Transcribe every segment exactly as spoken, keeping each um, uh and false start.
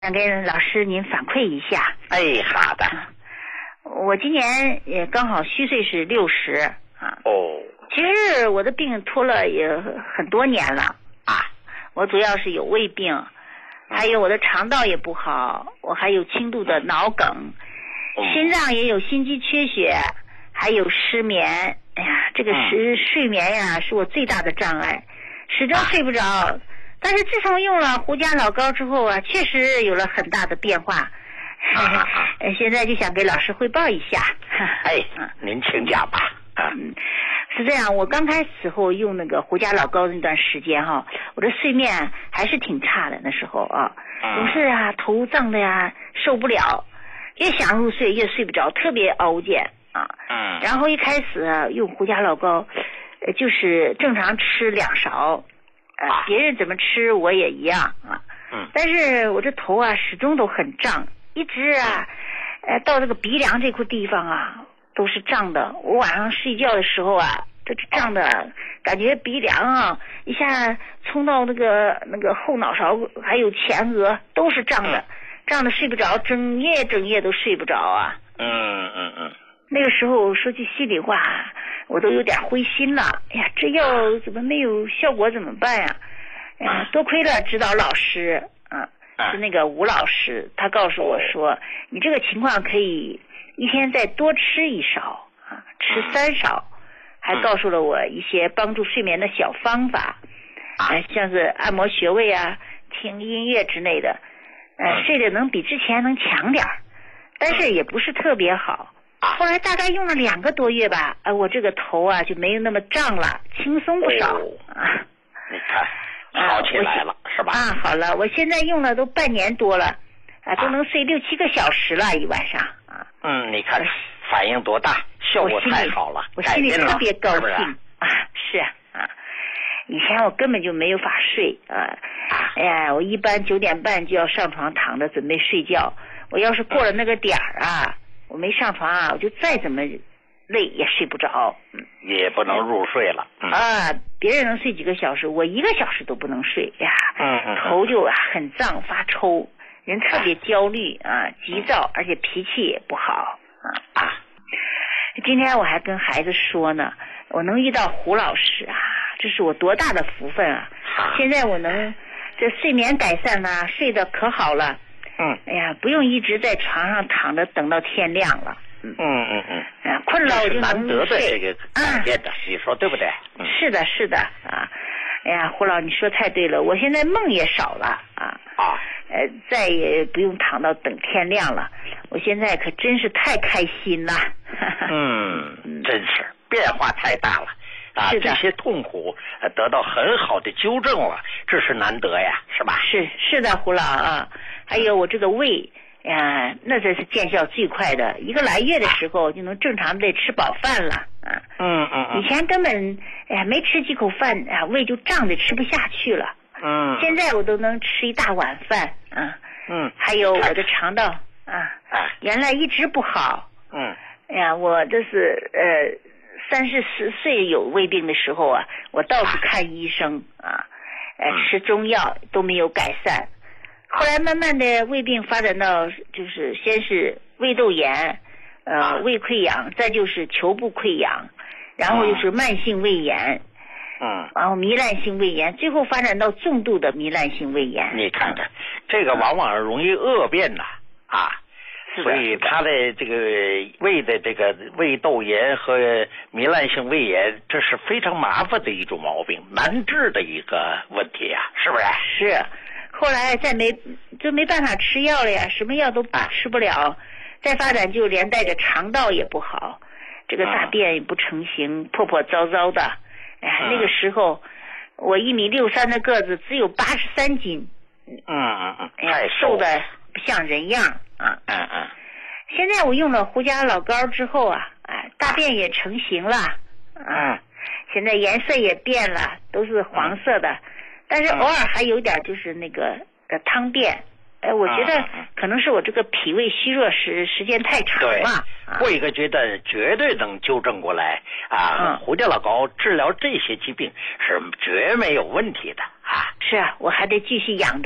想跟老师您反馈一下。 哎，好的。 我今年也刚好虚岁是六十啊。 哦。 其实我的病拖了也很多年了啊。 我主要是有胃病，还有我的肠道也不好，我还有轻度的脑梗， 嗯、 心脏也有心肌缺血，还有失眠。哎呀，这个是、嗯、睡眠呀，是我最大的障碍，始终睡不着。啊，但是自从用了胡家老膏之后啊，确实有了很大的变化。啊呃、现在就想给老师汇报一下。 哎，您请讲吧。啊， 嗯，是这样，我刚开始后用那个胡家老膏那段时间哈，我的睡眠还是挺差的，那时候啊，总是啊头胀的呀，受不了，越想入睡越睡不着，特别熬夜啊。 嗯。 然后一开始、啊、用胡家老膏，呃，就是正常吃两勺。呃，别人怎么吃我也一样啊， 嗯， 但是我这头啊始终都很胀，一直啊，呃，到这个鼻梁这块地方啊都是胀的。我晚上睡觉的时候啊，这胀的，感觉鼻梁啊一下冲到那个那个后脑勺，还有前额都是胀的，胀的睡不着，整夜整夜都睡不着啊。 嗯嗯嗯。 那个时候说句心里话，我都有点灰心了。哎呀，这药怎么没有效果怎么办呀？哎呀，多亏了指导老师啊，是那个吴老师，他告诉我说，你这个情况可以一天再多吃一勺啊，吃三勺，还告诉了我一些帮助睡眠的小方法，呃，像是按摩穴位啊，听音乐之类的，呃，睡得能比之前能强点，但是也不是特别好。后来大概用了两个多月吧，呃，我这个头啊就没有那么胀了，轻松不少。 哦、啊。你看，好起来了、啊、是吧？ 啊，好了，我现在用了都半年多了，啊，都能睡六七个小时了一晚上啊。 嗯，你看反应多大，效果太好了， 我心里特别高兴。是是啊，是啊，以前我根本就没有法睡啊。哎呀，我一般九点半就要上床躺着准备睡觉，我要是过了那个点儿啊。嗯，我没上床啊，我就再怎么累也睡不着，嗯， 也不能入睡了。嗯、 啊，别人能睡几个小时，我一个小时都不能睡呀。 嗯嗯， 头就很胀发抽，人特别焦虑啊，急躁，而且脾气也不好啊啊。今天我还跟孩子说呢，我能遇到胡老师啊，这是我多大的福分啊！ 啊现在我能这睡眠改善了，睡得可好了。 嗯， 哎呀，不用一直在床上躺着等到天亮了。 嗯嗯嗯， 啊，困了我就能难得的这个改变的，你说对不对？ 嗯，是的，是的啊。哎呀，胡老，你说太对了，我现在梦也少了啊。 啊， 呃，再也不用躺到等天亮了，我现在可真是太开心了。 嗯，真是变化太大了啊！这些痛苦得到很好的纠正了，这是难得呀，是吧？ 是是的，胡老啊。还有我这个胃呀，那才是见效最快的，一个来月的时候就能正常的吃饱饭了啊。 嗯嗯嗯。 以前根本哎呀没吃几口饭啊，胃就胀得吃不下去了。 嗯。 现在我都能吃一大碗饭啊。 嗯。 还有我的肠道啊，原来一直不好。 嗯。 哎呀，我这是呃三四十岁有胃病的时候啊，我到处看医生啊，呃吃中药都没有改善。后来慢慢的胃病发展到就是先是胃窦炎，呃胃溃疡，再就是球部溃疡，然后就是慢性胃炎， 嗯， 然后糜烂性胃炎，最后发展到重度的糜烂性胃炎。 你看看，这个往往容易恶变呐，啊，所以他的这个胃的这个胃窦炎和糜烂性胃炎，这是非常麻烦的一种毛病，难治的一个问题呀、啊，是不是？ 是。后来再没就没办法吃药了呀，什么药都吃不了，再发展就连带着肠道也不好，这个大便也不成形，破破糟糟的。哎，那个时候我一米六三的个子，只有八十三斤。 嗯嗯嗯， 哎呀，瘦的不像人样啊。 嗯嗯。 现在我用了胡家老膏之后啊，哎，大便也成型了。 嗯。 现在颜色也变了，都是黄色的。但是偶尔还有点就是那个呃汤便，哎，我觉得可能是我这个脾胃虚弱时时间太长了。 对，过一个阶段绝对能纠正过来啊！ 嗯、 胡家老膏治疗这些疾病是绝没有问题的啊！ 是啊，我还得继续养着，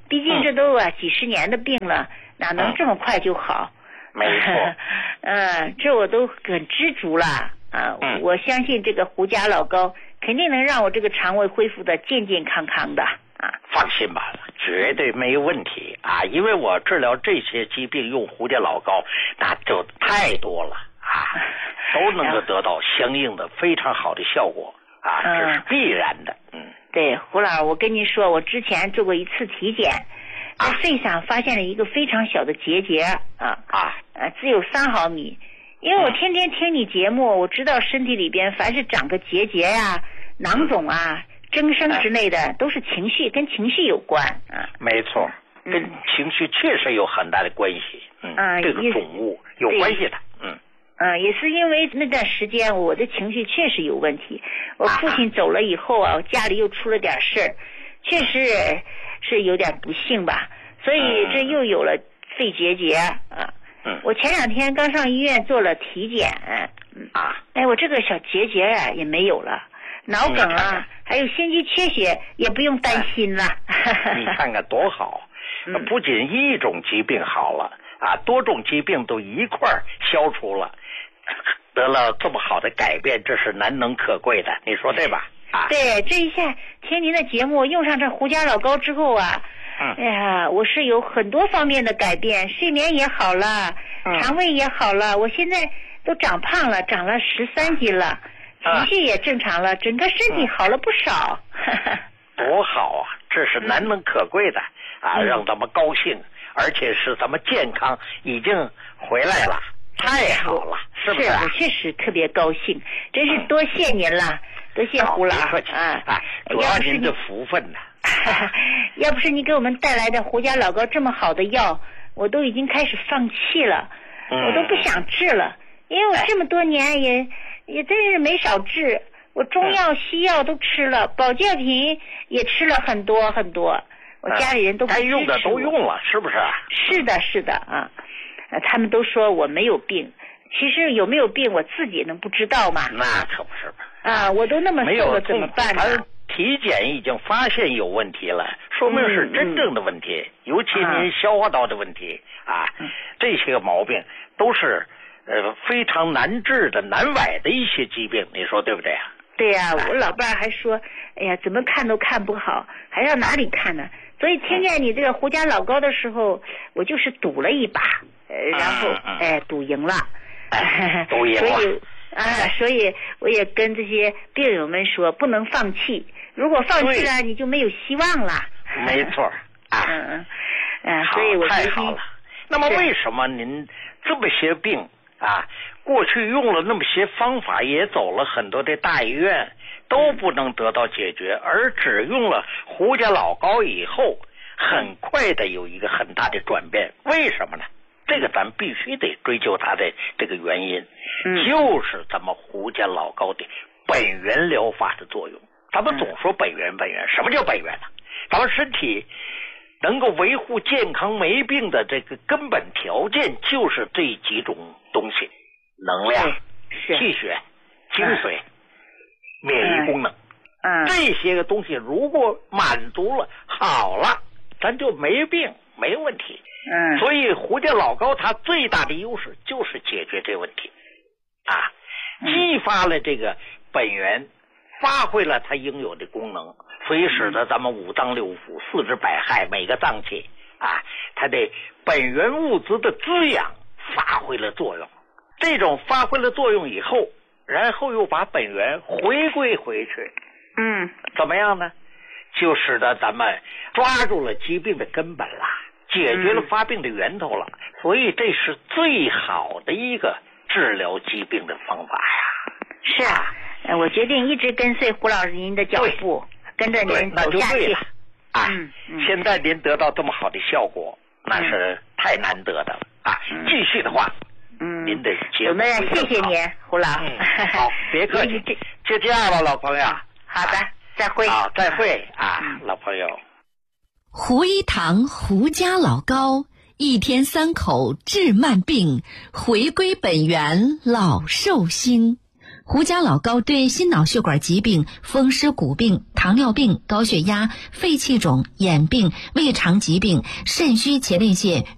毕竟这都啊、嗯、几十年的病了，哪能这么快就好？ 嗯、没错。 嗯，这我都很知足了啊、嗯！我相信这个胡家老膏肯定能让我这个肠胃恢复的健健康康的啊！ 放心吧，绝对没有问题啊！因为我治疗这些疾病用胡家老膏，那就太多了啊，都能够得到相应的非常好的效果啊，这是必然的。嗯， 对，胡老，我跟您说，我之前做过一次体检，在肺上发现了一个非常小的结节啊啊，呃，只有三毫米。因为我天天听你节目，我知道身体里边凡是长个结节呀、啊、囊肿啊、增生之类的，都是情绪，跟情绪有关啊。 没错，跟情绪确实有很大的关系。嗯，嗯这个肿物有关系的。嗯。 嗯，也是因为那段时间我的情绪确实有问题。我父亲走了以后啊，我家里又出了点事儿，确实是有点不幸吧。所以这又有了肺结节啊。嗯，我前两天刚上医院做了体检，嗯啊，哎，我这个小结节啊也没有了，脑梗啊，还有心肌缺血也不用担心了。 你看看多好，嗯、不仅一种疾病好了啊，多种疾病都一块儿消除了，得了这么好的改变，这是难能可贵的，你说对吧？啊， 对，这一下听您的节目，用上这胡家老膏之后啊。嗯、哎呀，我是有很多方面的改变，睡眠也好了，嗯、肠胃也好了，我现在都长胖了，长了十三斤了，情绪也正常了，整个身体好了不少。 多好啊！这是难能可贵的、嗯、啊，让咱们高兴，而且是咱们健康已经回来了，太好了，是不是、啊？ 是，我确实特别高兴，真是多谢您了，嗯、多谢胡老啊！啊，主要您的福分呢。 要不是你给我们带来的胡家老膏这么好的药，我都已经开始放弃了，嗯、我都不想治了，因为我这么多年也也真是没少治，我中药、西药都吃了，保健品也吃了很多很多，我家里人都不支持我， 该用的都用了，是不是？ 是的，是的啊，他们都说我没有病，其实有没有病我自己能不知道吗？ 那可不是吧？ 啊，我都那么瘦了，怎么办呢？ 体检已经发现有问题了，说明是真正的问题，嗯、尤其您消化道的问题、嗯、啊，这些个毛病都是呃非常难治的、难崴的一些疾病，你说对不对啊？ 对呀、啊，我老伴儿还说，哎呀，怎么看都看不好，还要哪里看呢？所以听见你这个胡家老膏的时候，我就是赌了一把，呃，然后、嗯、哎赌赢了， 哎、赌赢了。 所以啊，所以我也跟这些病友们说，不能放弃。如果放弃了，你就没有希望了。 没错啊， 嗯嗯嗯，所以我太好了。那么为什么您这么些病啊，过去用了那么些方法，也走了很多的大医院，都不能得到解决，而只用了胡家老膏以后，很快的有一个很大的转变？为什么呢？这个咱必须得追究它的这个原因，嗯、就是咱们胡家老膏的本源疗法的作用。咱们总说本源本源，什么叫本源呢？咱们身体能够维护健康没病的这个根本条件就是这几种东西：能量、气血、精髓、嗯、免疫功能。嗯，这些个东西如果满足了，好了，咱就没病，没问题。嗯，所以胡家老膏它最大的优势就是解决这个问题啊，激发了这个本源。发挥了它应有的功能，所以使得咱们五脏六腑、四肢百骸每个脏器啊，它的本源物质的滋养发挥了作用。这种发挥了作用以后，然后又把本源回归回去，嗯，怎么样呢？就使得咱们抓住了疾病的根本了，解决了发病的源头了。嗯、所以这是最好的一个治疗疾病的方法呀。 是啊。我决定一直跟随胡老师您的脚步，跟着您走下去。 啊、嗯嗯，现在您得到这么好的效果，那是太难得的了啊！嗯、继续的话，嗯，您的节目谢谢您，胡老。 嗯、好，别客气，就这样了，老朋友。 好的，再会。 好，再会啊，嗯、老朋友。 胡一堂胡家老膏，一天三口治慢病，回归本源老寿星。 胡家老膏对心脑血管疾病、风湿骨病、糖尿病、高血压、肺气肿、眼病、胃肠疾病、肾虚前列腺